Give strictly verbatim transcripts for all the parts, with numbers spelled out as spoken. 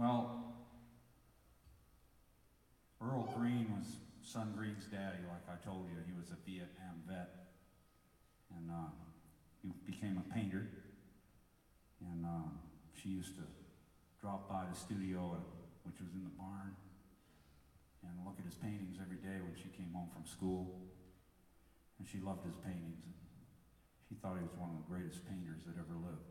Well, Earl Green was Son Green's daddy, like I told you. He was a Vietnam vet, and uh, he became a painter. And uh, she used to drop by the studio, which was in the barn, and look at his paintings every day when she came home from school. And she loved his paintings. And she thought he was one of the greatest painters that ever lived.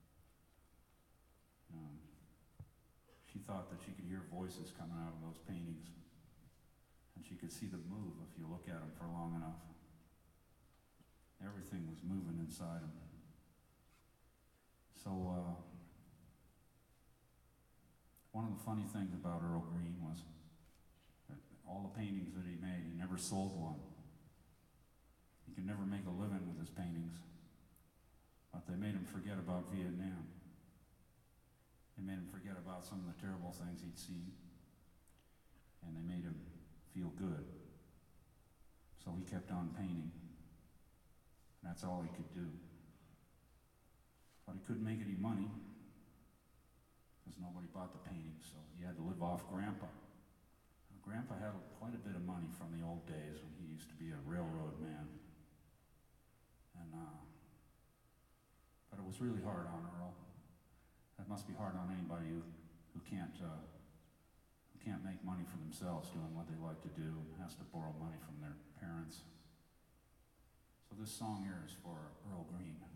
Um, she thought that she could hear voices coming out of those paintings. And she could see them move if you look at them for long enough. Everything was moving inside him. So, uh, one of the funny things about Earl Green was that all the paintings that he made, he never sold one. He could never make a living with his paintings. But they made him forget about Vietnam. They made him forget about some of the terrible things he'd seen. And they made him feel good. So he kept on painting. And that's all he could do. But he couldn't make any money because nobody bought the paintings, so he had to live off Grandpa. Now, Grandpa had quite a bit of money from the old days when he used to be a railroad man. And, uh, but it was really hard on Earl. That must be hard on anybody who, who can't uh, who can't make money for themselves doing what they like to do and has to borrow money from their parents. So this song here is for Earl Green.